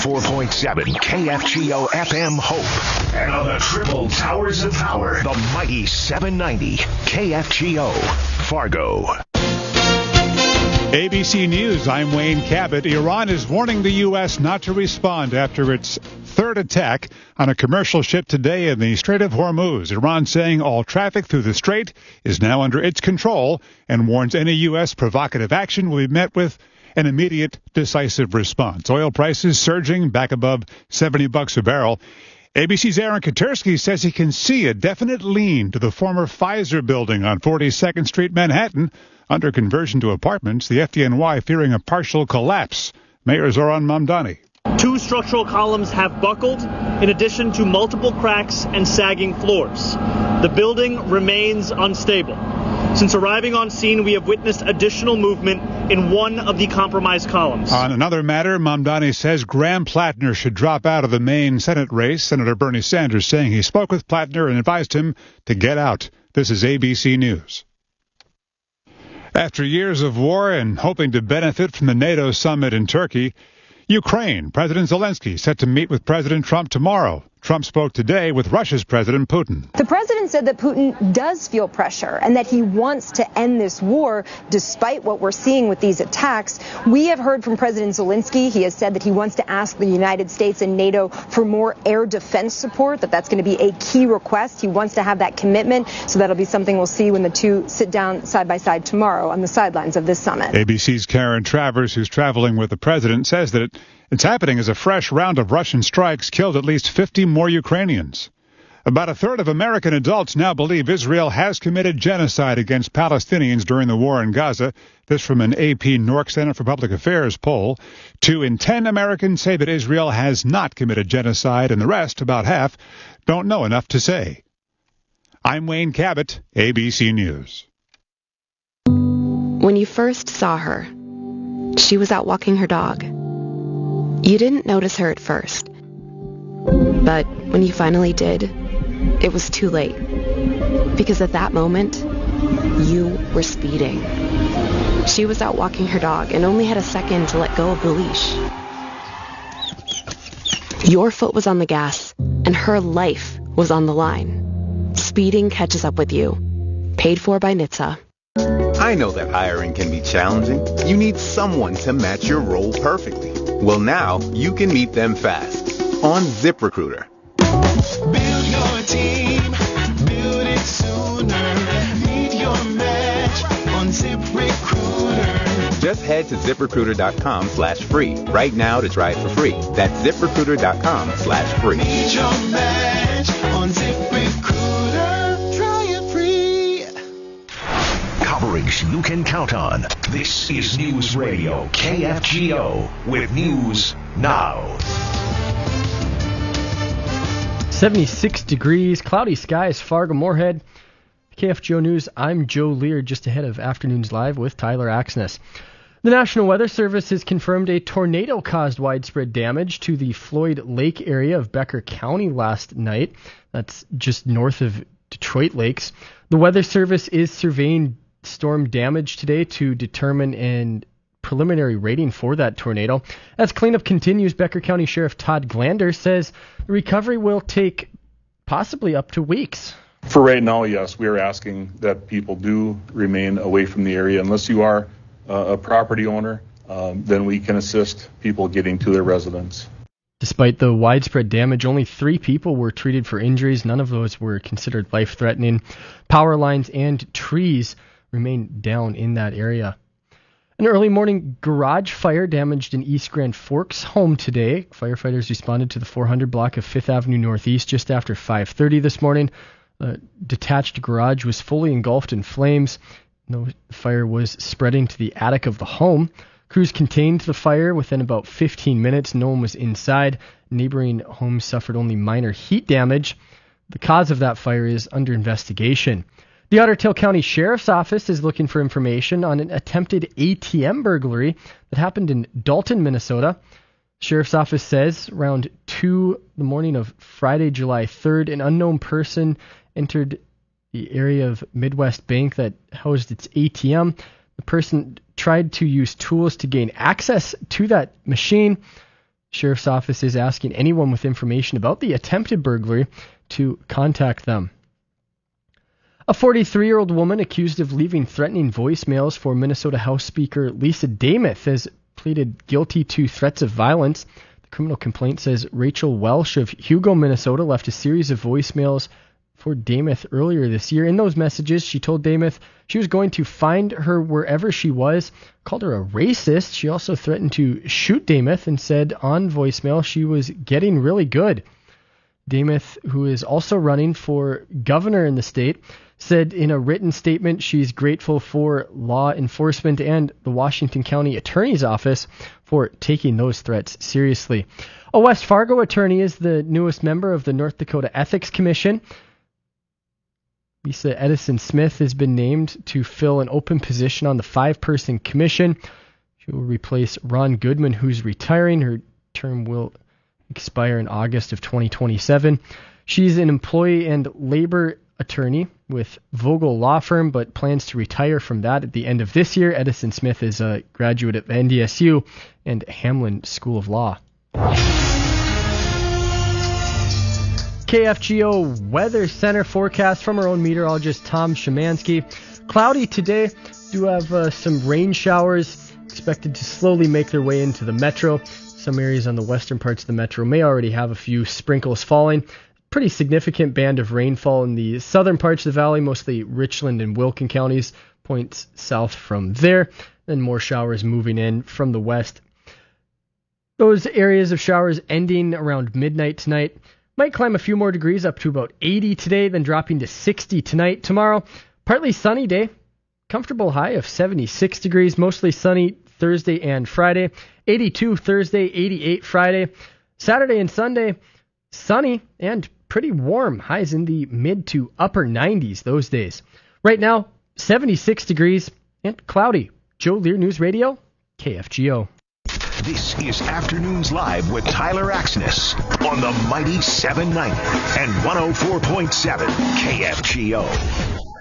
94.7 KFGO FM Hope. And on the triple towers of power, the mighty 790 KFGO Fargo. ABC News, I'm Wayne Cabot. Iran is warning the U.S. not to respond after its third attack on a commercial ship today in the Strait of Hormuz. Iran saying all traffic through the strait is now under its control and warns any U.S. provocative action will be met with an immediate, decisive response. Oil prices surging back above $70 a barrel. ABC's Aaron Katersky says he can see a definite lean to the former Pfizer building on 42nd Street, Manhattan, under conversion to apartments, the FDNY fearing a partial collapse. Mayor Zoran Mamdani. 2 structural columns have buckled, in addition to multiple cracks and sagging floors. The building remains unstable. Since arriving on scene, we have witnessed additional movement in one of the compromised columns. On another matter, Mamdani says Graham Plattner should drop out of the Maine Senate race. Senator Bernie Sanders saying he spoke with Plattner and advised him to get out. This is ABC News. After years of war and hoping to benefit from the NATO summit in Turkey, Ukraine, President Zelensky set to meet with President Trump tomorrow. Trump spoke today with Russia's President Putin. The president said that Putin does feel pressure and that he wants to end this war despite what we're seeing with these attacks. We have heard from President Zelensky. He has said that he wants to ask the United States and NATO for more air defense support, that's going to be a key request. He wants to have that commitment, so that'll be something we'll see when the two sit down side by side tomorrow on the sidelines of this summit. ABC's Karen Travers, who's traveling with the president, says that it's happening as a fresh round of Russian strikes killed at least 50 more Ukrainians. About a third of American adults now believe Israel has committed genocide against Palestinians during the war in Gaza. This from an AP Nork Center for Public Affairs poll. 2 in 10 Americans say that Israel has not committed genocide, and the rest, about half, don't know enough to say. I'm Wayne Cabot, ABC News. When you first saw her, she was out walking her dog. You didn't notice her at first, but when you finally did, it was too late. Because at that moment, you were speeding. She was out walking her dog and only had a second to let go of the leash. Your foot was on the gas, and her life was on the line. Speeding catches up with you. Paid for by NHTSA. I know that hiring can be challenging. You need someone to match your role perfectly. Well, now you can meet them fast on ZipRecruiter. Build your team, build it sooner. Meet your match on ZipRecruiter. Just head to ZipRecruiter.com/free right now to try it for free. That's ZipRecruiter.com/free. Meet your match on ZipRecruiter. Try it free. Coverage you can count on. This is News Radio KFGO with News Now. 76 degrees, cloudy skies, Fargo, Moorhead. KFGO News, I'm Joe Lear, just ahead of Afternoons Live with Tyler Axness. The National Weather Service has confirmed a tornado caused widespread damage to the Floyd Lake area of Becker County last night. That's just north of Detroit Lakes. The Weather Service is surveying storm damage today to determine an preliminary rating for that tornado. As cleanup continues, Becker County Sheriff Todd Glander says the recovery will take possibly up to weeks. For right now, yes, we are asking that people do remain away from the area. Unless you are a property owner, then we can assist people getting to their residence. Despite the widespread damage, only 3 people were treated for injuries. None of those were considered life-threatening. Power lines and trees remain down in that area. An early morning garage fire damaged an East Grand Forks home today. Firefighters responded to the 400 block of 5th Avenue Northeast just after 5:30 this morning. A detached garage was fully engulfed in flames. The fire was spreading to the attic of the home. Crews contained the fire within about 15 minutes. No one was inside. Neighboring homes suffered only minor heat damage. The cause of that fire is under investigation. The Otter Tail County Sheriff's Office is looking for information on an attempted ATM burglary that happened in Dalton, Minnesota. Sheriff's Office says around 2 the morning of Friday, July 3rd, an unknown person entered the area of Midwest Bank that housed its ATM. The person tried to use tools to gain access to that machine. Sheriff's Office is asking anyone with information about the attempted burglary to contact them. A 43-year-old woman accused of leaving threatening voicemails for Minnesota House Speaker Lisa Dameth has pleaded guilty to threats of violence. The criminal complaint says Rachel Welsh of Hugo, Minnesota, left a series of voicemails for Dameth earlier this year. In those messages, she told Dameth she was going to find her wherever she was, called her a racist. She also threatened to shoot Dameth and said on voicemail she was getting really good. Dameth, who is also running for governor in the state, said in a written statement she's grateful for law enforcement and the Washington County Attorney's Office for taking those threats seriously. A West Fargo attorney is the newest member of the North Dakota Ethics Commission. Lisa Edison Smith has been named to fill an open position on the 5-person commission. She will replace Ron Goodman, who's retiring. Her term will expire in August of 2027. She's an employee and labor attorney with Vogel Law Firm, but plans to retire from that at the end of this year. Edison Smith is a graduate of NDSU and Hamlin School of Law. KFGO Weather Center forecast from our own meteorologist Tom Szymanski. Cloudy today. Do have some rain showers expected to slowly make their way into the metro. Some areas on the western parts of the metro may already have a few sprinkles falling. Pretty significant band of rainfall in the southern parts of the valley, mostly Richland and Wilkin counties, points south from there. Then more showers moving in from the west. Those areas of showers ending around midnight tonight. Might climb a few more degrees up to about 80 today, then dropping to 60 tonight. Tomorrow, partly sunny day. Comfortable high of 76 degrees, mostly sunny Thursday and Friday. 82 Thursday, 88 Friday. Saturday and Sunday, sunny and pretty warm. Highs in the mid to upper 90s those days. Right now, 76 degrees and cloudy. Joe Lear News Radio, KFGO. This is Afternoons Live with Tyler Axness on the Mighty 790 and 104.7 KFGO.